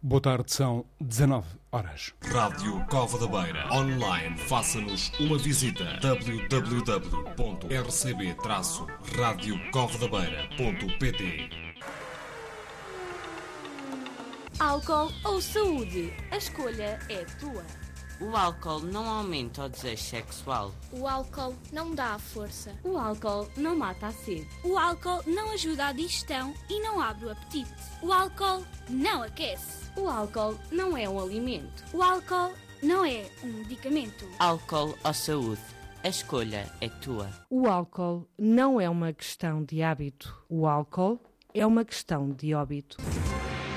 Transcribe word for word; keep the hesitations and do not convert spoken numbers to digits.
Boa tarde, são dezanove horas. Rádio Cova da Beira. Online, faça-nos uma visita. w w w ponto r c b traço rádio cova da beira ponto p t. Álcool ou saúde? A escolha é tua. O álcool não aumenta o desejo sexual. O álcool não dá a força. O álcool não mata a sede. O álcool não ajuda à digestão e não abre o apetite. O álcool não aquece. O álcool não é um alimento. O álcool não é um medicamento. Álcool ou saúde? A escolha é tua. O álcool não é uma questão de hábito. O álcool é uma questão de óbito.